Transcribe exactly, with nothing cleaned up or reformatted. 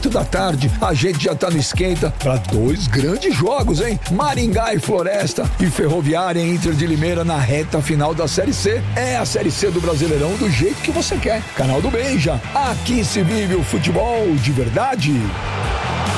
quatro da tarde, a gente já tá no esquenta para dois grandes jogos, hein? Maringá e Floresta e Ferroviária e Inter de Limeira na reta final da Série C. É a Série C do Brasileirão do jeito que você quer. Canal do Benja, aqui se vive o futebol de verdade.